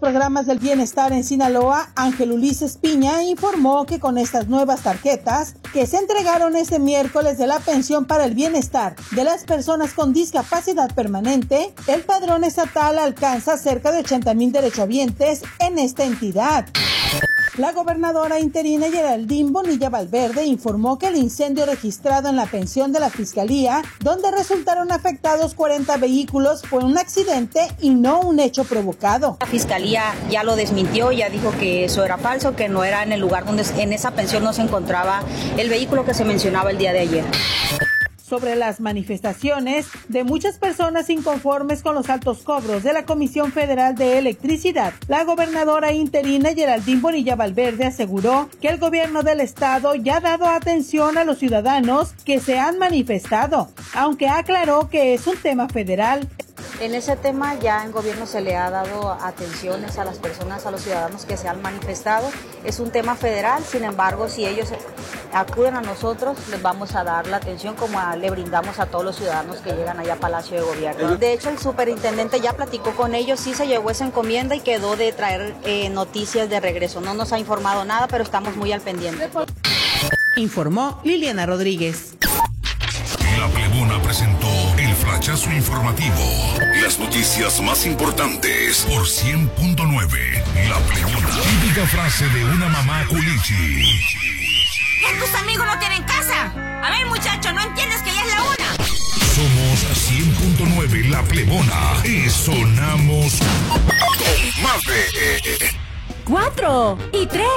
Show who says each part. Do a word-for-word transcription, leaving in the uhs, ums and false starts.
Speaker 1: programas del bienestar en Sinaloa, Ángel Ulises Piña, informó que con estas nuevas tarjetas que se entregaron este miércoles de la pensión para el bienestar de las personas con discapacidad permanente, el padrón estatal alcanza cerca de ochenta mil derechohabientes en esta entidad. La gobernadora interina Geraldine Bonilla Valverde informó que el incendio registrado en la pensión de la Fiscalía, donde resultaron afectados cuarenta vehículos, fue un accidente y no un hecho provocado.
Speaker 2: La Fiscalía ya lo desmintió, ya dijo que eso era falso, que no era en el lugar donde en esa pensión no se encontraba el vehículo que se mencionaba el día de ayer.
Speaker 1: Sobre las manifestaciones de muchas personas inconformes con los altos cobros de la Comisión Federal de Electricidad, la gobernadora interina Geraldine Bonilla Valverde aseguró que el gobierno del estado ya ha dado atención a los ciudadanos que se han manifestado, aunque aclaró que es un tema federal.
Speaker 2: En ese tema ya en gobierno se le ha dado atenciones a las personas, a los ciudadanos que se han manifestado. Es un tema federal, sin embargo, si ellos acuden a nosotros, les vamos a dar la atención como a, le brindamos a todos los ciudadanos que llegan allá a Palacio de Gobierno. De hecho, el superintendente ya platicó con ellos, sí se llevó esa encomienda y quedó de traer eh, noticias de regreso. No nos ha informado nada, pero estamos muy al pendiente.
Speaker 1: Informó Liliana Rodríguez.
Speaker 3: La Plebona presentó el flachazo informativo. Las noticias más importantes por cien punto nueve. La Plebona. Típica frase de una mamá culichi.
Speaker 4: ¿Que tus amigos no tienen casa? A ver, muchacho, ¿no entiendes que ya es la una?
Speaker 3: Somos cien punto nueve La Plebona y sonamos con más de...
Speaker 5: Cuatro y tres.